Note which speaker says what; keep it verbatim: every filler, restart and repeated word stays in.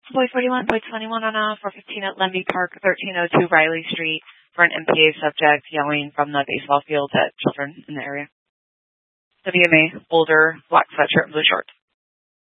Speaker 1: Boy forty-one, boy twenty-one on a four fifteen at Lemby Park, thirteen oh two Riley Street, for an M P A subject yelling from the baseball field at children in the area. W M A, older, black sweatshirt, blue shorts.